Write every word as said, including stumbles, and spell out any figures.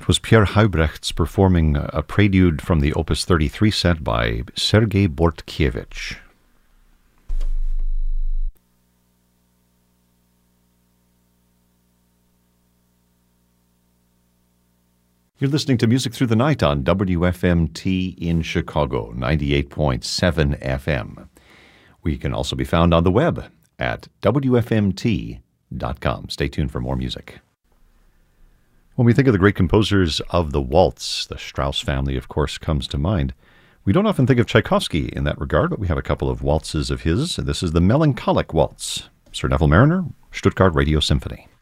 That was Pierre Huybrechts performing a prelude from the Opus thirty-three set by Sergei Bortkiewicz. You're listening to Music Through the Night on W F M T in Chicago, ninety-eight point seven F M. We can also be found on the web at W F M T dot com. Stay tuned for more music. When we think of the great composers of the waltz, the Strauss family, of course, comes to mind. We don't often think of Tchaikovsky in that regard, but we have a couple of waltzes of his. This is the Melancholic Waltz. Sir Neville Marriner, Stuttgart Radio Symphony.